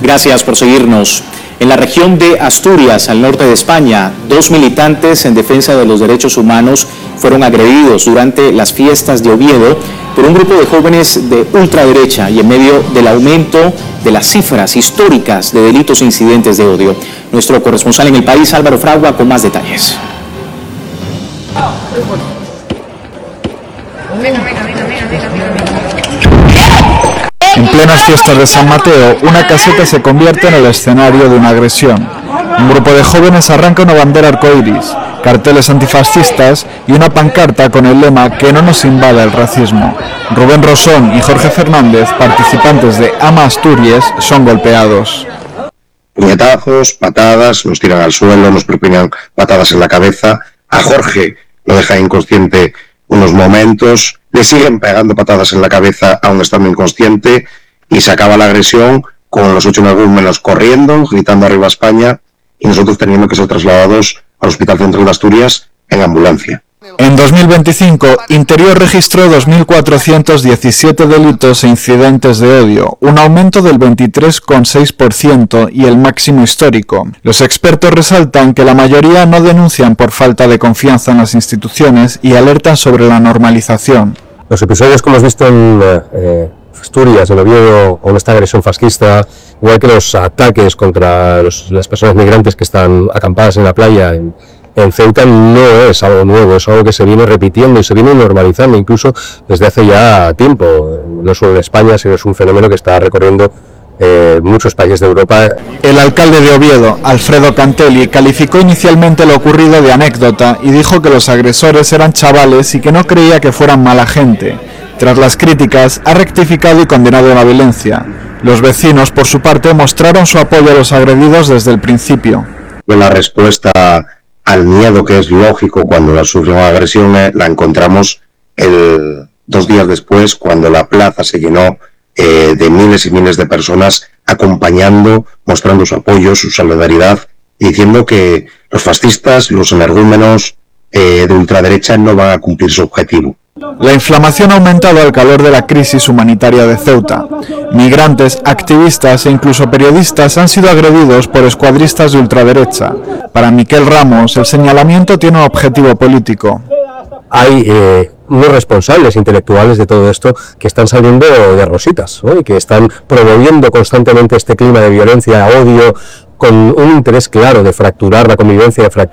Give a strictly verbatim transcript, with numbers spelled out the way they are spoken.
Gracias por seguirnos. En la región de Asturias, al norte de España, dos militantes en defensa de los derechos humanos fueron agredidos durante las fiestas de Oviedo por un grupo de jóvenes de ultraderecha y en medio del aumento de las cifras históricas de delitos e incidentes de odio. Nuestro corresponsal en el país, Álvaro Fragua, con más detalles. En plenas fiestas de San Mateo, una caseta se convierte en el escenario de una agresión. Un grupo de jóvenes arranca una bandera arcoíris, carteles antifascistas y una pancarta con el lema "Que no nos invada el racismo". Rubén Rosón y Jorge Fernández, participantes de Ama Asturias, son golpeados. Puñetazos, patadas, nos tiran al suelo, nos propinan patadas en la cabeza. A Jorge lo deja inconsciente unos momentos, le siguen pegando patadas en la cabeza aún estando inconsciente y se acaba la agresión con los ocho energúmenos corriendo, gritando "Arriba España", y nosotros teniendo que ser trasladados al Hospital Central de Asturias en ambulancia. En dos mil veinticinco, Interior registró dos mil cuatrocientos diecisiete delitos e incidentes de odio, un aumento del veintitrés coma seis por ciento y el máximo histórico. Los expertos resaltan que la mayoría no denuncian por falta de confianza en las instituciones y alertan sobre la normalización. Los episodios que hemos visto en eh, Asturias, en Oviedo, con esta agresión fascista, igual que los ataques contra los, las personas migrantes que están acampadas en la playa en, en Ceuta, no es algo nuevo, es algo que se viene repitiendo y se viene normalizando incluso desde hace ya tiempo. No solo en España, sino es un fenómeno que está recorriendo eh, muchos países de Europa. El alcalde de Oviedo, Alfredo Cantelli, calificó inicialmente lo ocurrido de anécdota y dijo que los agresores eran chavales y que no creía que fueran mala gente. Tras las críticas, ha rectificado y condenado la violencia. Los vecinos, por su parte, mostraron su apoyo a los agredidos desde el principio. La respuesta al miedo, que es lógico cuando sufre una agresión, la encontramos el, dos días después, cuando la plaza se llenó eh, de miles y miles de personas acompañando, mostrando su apoyo, su solidaridad, diciendo que los fascistas, los energúmenos eh, de ultraderecha no van a cumplir su objetivo. La inflamación ha aumentado al calor de la crisis humanitaria de Ceuta. Migrantes, activistas e incluso periodistas han sido agredidos por escuadristas de ultraderecha. Para Miquel Ramos, el señalamiento tiene un objetivo político. Hay eh, unos responsables intelectuales de todo esto que están saliendo de rositas, ¿no? Y que están promoviendo constantemente este clima de violencia, odio, con un interés claro de fracturar la convivencia, de fracturar